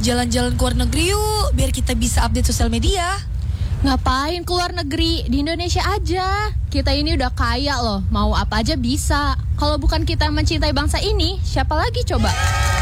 jalan-jalan ke luar negeri yuk, biar kita bisa update sosial media. Ngapain ke luar negeri? Di Indonesia aja. Kita ini udah kaya loh, mau apa aja bisa. Kalau bukan kita mencintai bangsa ini, siapa lagi coba?